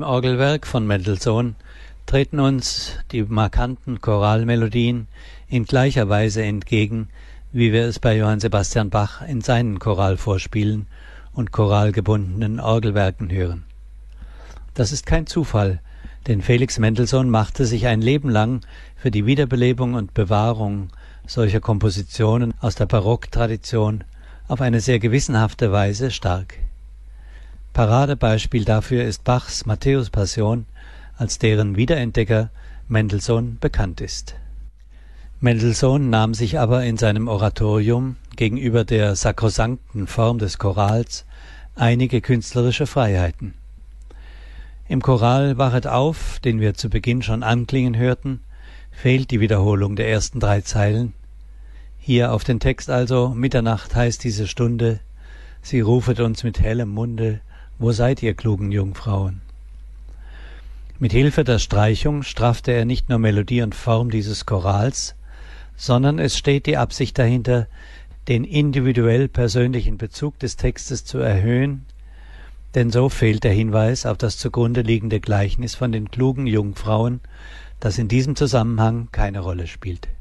Im Orgelwerk von Mendelssohn treten uns die markanten Choralmelodien in gleicher Weise entgegen, wie wir es bei Johann Sebastian Bach in seinen Choralvorspielen und choralgebundenen Orgelwerken hören. Das ist kein Zufall, denn Felix Mendelssohn machte sich ein Leben lang für die Wiederbelebung und Bewahrung solcher Kompositionen aus der Barocktradition auf eine sehr gewissenhafte Weise stark. Paradebeispiel dafür ist Bachs Matthäus-Passion, als deren Wiederentdecker Mendelssohn bekannt ist. Mendelssohn nahm sich aber in seinem Oratorium gegenüber der sakrosankten Form des Chorals einige künstlerische Freiheiten. Im Choral Wachet auf, den wir zu Beginn schon anklingen hörten, fehlt die Wiederholung der ersten 3 Zeilen. Hier auf den Text also: Mitternacht heißt diese Stunde, sie rufet uns mit hellem Munde, wo seid ihr klugen Jungfrauen? Mit Hilfe der Streichung straffte er nicht nur Melodie und Form dieses Chorals, sondern es steht die Absicht dahinter, den individuell persönlichen Bezug des Textes zu erhöhen, denn so fehlt der Hinweis auf das zugrunde liegende Gleichnis von den klugen Jungfrauen, das in diesem Zusammenhang keine Rolle spielt.